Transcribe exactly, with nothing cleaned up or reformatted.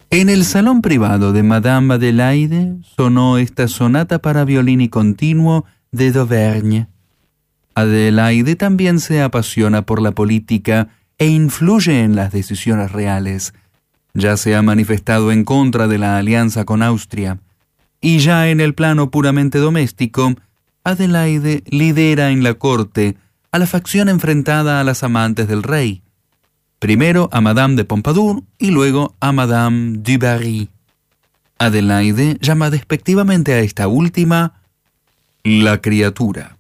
En el salón privado de Madame Adelaide sonó esta sonata para violín y continuo de Dauvergne. Adelaide también se apasiona por la política e influye en las decisiones reales. Ya se ha manifestado en contra de la alianza con Austria. Y ya en el plano puramente doméstico, Adelaide lidera en la corte a la facción enfrentada a las amantes del rey. Primero a Madame de Pompadour y luego a Madame du Barry. Adelaide llama despectivamente a esta última la criatura.